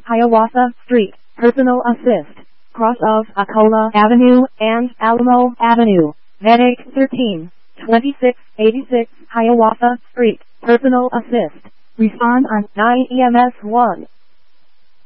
Hiawatha Street, Personal Assist, cross of Akola Avenue and Alamo Avenue, Medic 13, 2686 Hiawatha Street, Personal Assist. Respond on 9 EMS 1.